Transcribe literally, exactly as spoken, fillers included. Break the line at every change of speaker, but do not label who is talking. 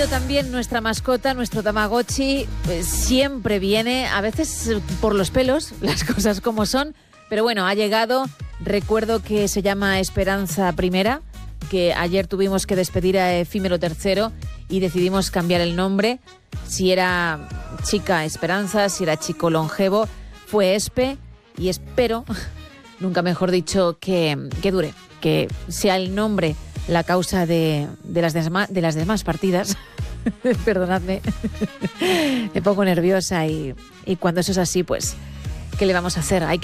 venido también nuestra mascota, nuestro Tamagotchi. Pues siempre viene, a veces por los pelos, las cosas como son. Pero bueno, ha llegado. Recuerdo que se llama Esperanza Primera, que ayer tuvimos que despedir a Efímero Tercero y decidimos cambiar el nombre. Si era chica Esperanza, si era chico Longevo, fue Espe. Y espero, nunca mejor dicho, que, que dure, que sea el nombre la causa de, de, las, desma, de las demás partidas. Perdonadme, me pongo nerviosa y, y cuando eso es así, pues, ¿qué le vamos a hacer? Hay que